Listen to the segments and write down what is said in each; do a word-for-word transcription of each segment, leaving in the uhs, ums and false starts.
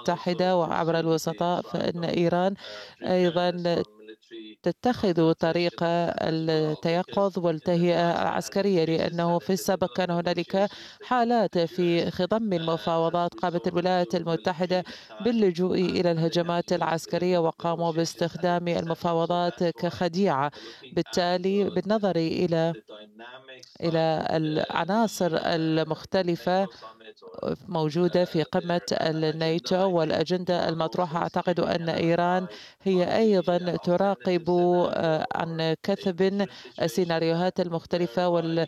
المتحدة وعبر الوسطاء، فإن إيران أيضا تتخذ طريق التيقظ والتهيئة العسكرية، لأنه في السابق كان هنالك حالات في خضم المفاوضات قامت الولايات المتحدة باللجوء إلى الهجمات العسكرية وقاموا باستخدام المفاوضات كخديعة. بالتالي بالنظر إلى إلى العناصر المختلفة موجودة في قمة الناتو والأجندة المطروحة، أعتقد أن إيران هي أيضا تراقب عن كثب السيناريوهات المختلفة وال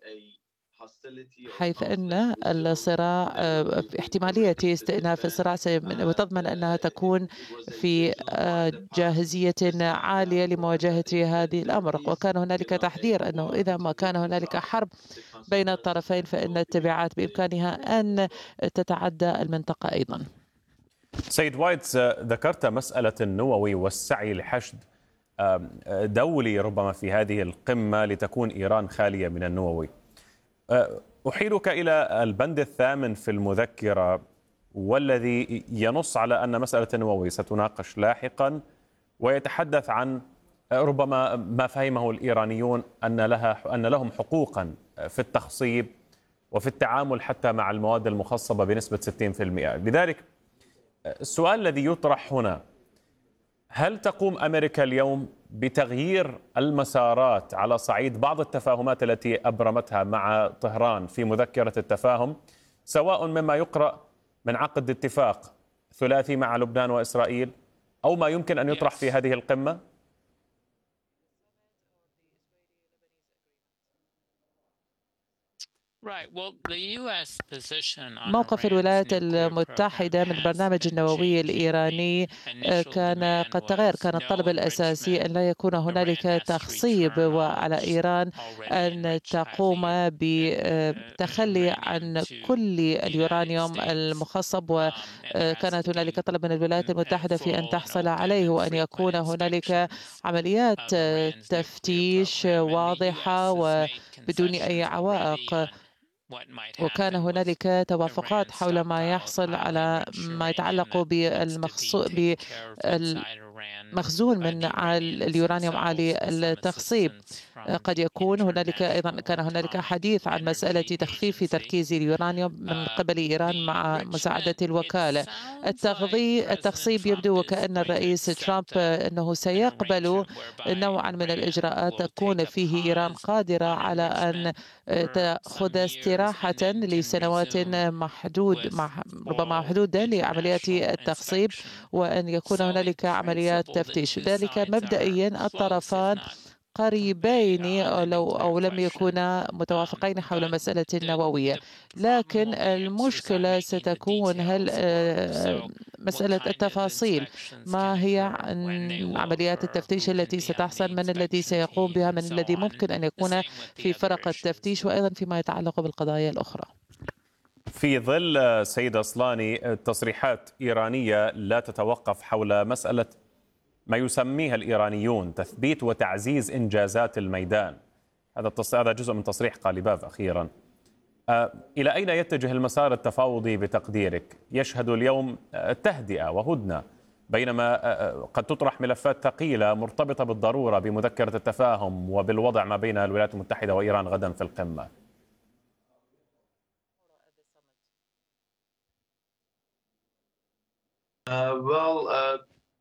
حيث أن الصراع احتمالية استئناف الصراع وتضمن أنها تكون في جاهزية عالية لمواجهة هذه الأمر. وكان هنالك تحذير أنه إذا ما كان هنالك حرب بين الطرفين فإن التبعات بإمكانها أن تتعدى المنطقة أيضا. سيد وايتس، ذكرت مسألة النووي والسعي لحشد دولي ربما في هذه القمة لتكون إيران خالية من النووي. أحيلك إلى البند الثامن في المذكرة والذي ينص على أن مسألة النووي ستناقش لاحقا، ويتحدث عن ربما ما فهمه الإيرانيون أن لها أن لهم حقوقا في التخصيب وفي التعامل حتى مع المواد المخصبة بنسبة ستين بالمئة. لذلك السؤال الذي يطرح هنا: هل تقوم أمريكا اليوم بتغيير المسارات على صعيد بعض التفاهمات التي أبرمتها مع طهران في مذكرة التفاهم، سواء مما يقرأ من عقد اتفاق ثلاثي مع لبنان وإسرائيل أو ما يمكن أن يطرح في هذه القمة؟ موقف الولايات المتحدة من البرنامج النووي الإيراني كان قد تغير. كان الطلب الأساسي أن لا يكون هنالك تخصيب، وعلى إيران أن تقوم بالتخلي عن كل اليورانيوم المخصب، وكانت هنالك طلب من الولايات المتحدة في أن تحصل عليه، وأن يكون هنالك عمليات تفتيش واضحة وبدون أي عوائق. وكان هنالك توافقات حول ما يحصل على ما يتعلق بالمخزون من اليورانيوم عالي التخصيب. قد يكون هنالك أيضا كان هنالك حديث عن مسألة تخفيف تركيز اليورانيوم من قبل إيران مع مساعدة الوكالة. التخصيب يبدو وكأن الرئيس ترامب أنه سيقبل نوعا من الإجراءات تكون فيه إيران قادرة على أن تأخذ استراحة لسنوات محدود ربما محدودة لعمليات التخصيب، وأن يكون هنالك عمليات تفتيش. ذلك مبدئيا الطرفان قريبين لو أو لم يكونا متوافقين حول مسألة النووية، لكن المشكلة ستكون هل مسألة التفاصيل، ما هي عمليات التفتيش التي ستحصل، من الذي سيقوم بها، من الذي ممكن أن يكون في فرق التفتيش، وأيضا فيما يتعلق بالقضايا الأخرى. في ظل سيد أصلاني تصريحات إيرانية لا تتوقف حول مسألة ما يسميها الإيرانيون تثبيت وتعزيز إنجازات الميدان، هذا هذا جزء من تصريح قاليباف أخيرا. إلى أين يتجه المسار التفاوضي بتقديرك؟ يشهد اليوم تهدئة وهدنة، بينما قد تطرح ملفات ثقيلة مرتبطة بالضرورة بمذكرة التفاهم وبالوضع ما بين الولايات المتحدة وإيران غدا في القمة. Uh, well, uh...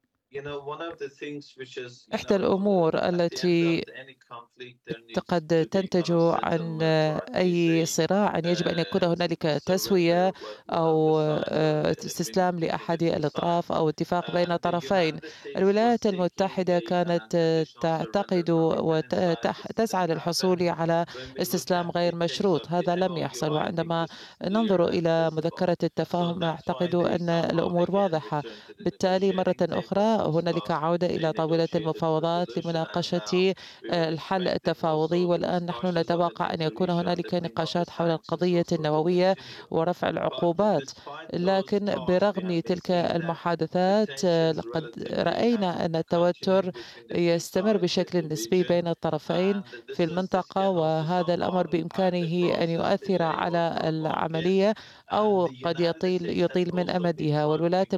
إحدى الأمور التي قد تنتج عن أي صراع أن يجب أن يكون هنالك تسوية أو استسلام لأحد الأطراف أو اتفاق بين طرفين. الولايات المتحدة كانت تعتقد وتسعى للحصول على استسلام غير مشروط، هذا لم يحصل. وعندما ننظر إلى مذكرة التفاهم أعتقد أن الأمور واضحة. بالتالي مرة أخرى هنالك عودة إلى طاولة المفاوضات لمناقشة الحل التفاوضي، والآن نحن نتوقع أن يكون هنالك نقاشات حول القضية النووية ورفع العقوبات. لكن برغم تلك المحادثات لقد رأينا أن التوتر يستمر بشكل نسبي بين الطرفين في المنطقة، وهذا الأمر بإمكانه أن يؤثر على العملية أو قد يطيل يطيل من أمدها. والولايات